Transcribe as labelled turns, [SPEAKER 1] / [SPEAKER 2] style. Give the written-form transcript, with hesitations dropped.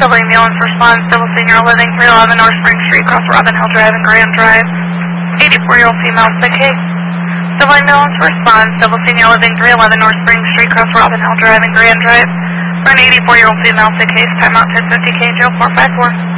[SPEAKER 1] Double ambulance response, double senior living, 311 North Spring Street, across Robin Hill Drive and Graham Drive. 84-year-old female, sick case. Double ambulance response, double senior living, 311 North Spring Street, across Robin Hill Drive and Graham Drive. For an 84-year-old female, sick case, timeout 1050, KJ 454.